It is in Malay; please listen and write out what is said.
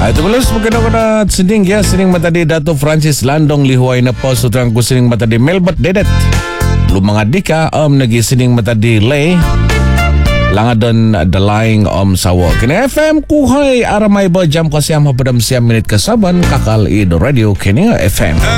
Ito balas magkano ko na sining ya sining matadi Dato Francis Landong lihuay na po sutrang ko sining matadi Melbat Dedet lumanga dika nagisining matadi lay langadon dalaying sawa kini FM kuhay aramay ba jam ko siyam hapadam siyam minute kasaban kakal ido radio kini FM